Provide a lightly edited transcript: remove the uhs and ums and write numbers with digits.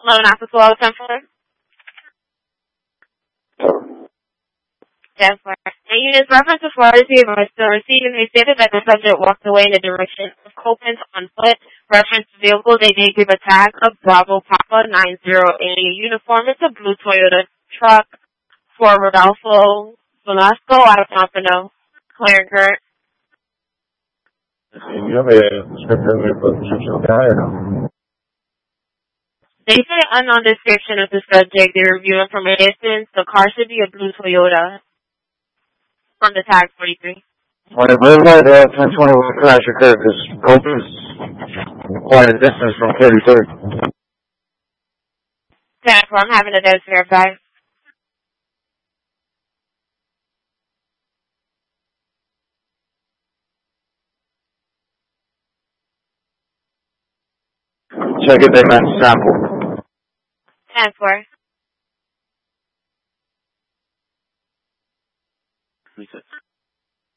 11 after 12, 10 for. Yes, sir. And units reference to Florida are still receiving. They stated that the subject walked away in the direction of Copeland on foot. Reference vehicle, they did give a tag of Bravo Papa 908. Uniform, it's a blue Toyota truck for Rodolfo Velasco out of Pompano. Clear, Kurt. You have a description of the guy or no? They say unknown description of the subject. They review information. The car should be a blue Toyota from the tag 43. When it was like that, 1021 crash occurred because Copeland's quite a distance from 33rd. Jennifer, I'm having a dead verify. Check it, they meant sample. 10-4. Reset.